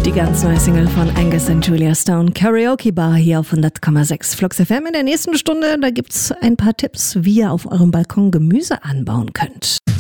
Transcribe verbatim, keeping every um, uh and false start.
Die ganz neue Single von Angus und Julia Stone, Karaoke Bar, hier auf hundert Komma sechs Flux F M. In der nächsten Stunde, da gibt's ein paar Tipps, wie ihr auf eurem Balkon Gemüse anbauen könnt.